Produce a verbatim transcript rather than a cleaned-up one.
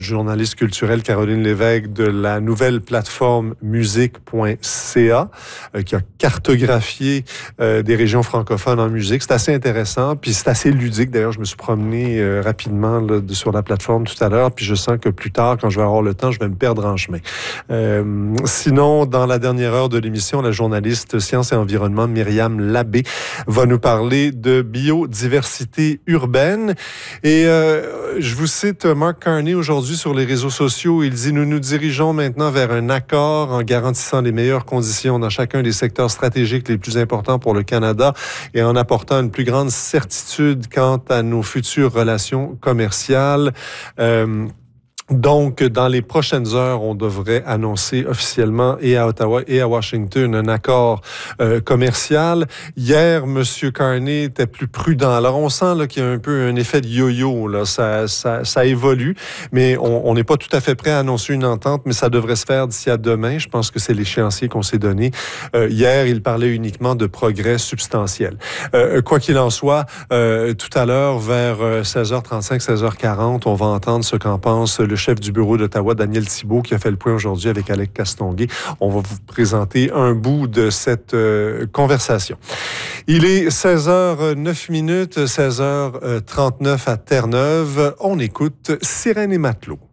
Journaliste culturelle Caroline Lévesque de la nouvelle plateforme musique point c a euh, qui a cartographié euh, des régions francophones en musique. C'est assez intéressant, puis c'est assez ludique. D'ailleurs, je me suis promené euh, rapidement là, de, sur la plateforme tout à l'heure, puis je sens que plus tard, quand je vais avoir le temps, je vais me perdre en chemin. Euh, sinon, dans la dernière heure de l'émission, la journaliste Sciences et Environnement Myriam Labbé va nous parler de biodiversité urbaine. Et euh, je vous cite Mark Carney aujourd'hui sur les réseaux sociaux. Il dit « Nous nous dirigeons maintenant vers un accord en garantissant les meilleures conditions dans chacun des secteurs stratégiques les plus importants pour le Canada et en apportant une plus grande certitude quant à nos futures relations commerciales. Euh, » Donc, dans les prochaines heures, on devrait annoncer officiellement et à Ottawa et à Washington un accord euh, commercial. Hier, M. Carney était plus prudent. Alors, on sent là, qu'il y a un peu un effet de yo-yo. Là. Ça, ça, ça évolue, mais on n'est pas tout à fait prêt à annoncer une entente, mais ça devrait se faire d'ici à demain. Je pense que c'est l'échéancier qu'on s'est donné. Euh, hier, il parlait uniquement de progrès substantiels. Euh, quoi qu'il en soit, euh, tout à l'heure, vers seize heures trente-cinq, seize heures quarante, on va entendre ce qu'en pense le chef du bureau d'Ottawa, Daniel Thibault, qui a fait le point aujourd'hui avec Alex Castonguay. On va vous présenter un bout de cette euh, conversation. Il est seize heures neuf minutes, seize heures trente-neuf à Terre-Neuve. On écoute Sirène et Matelot.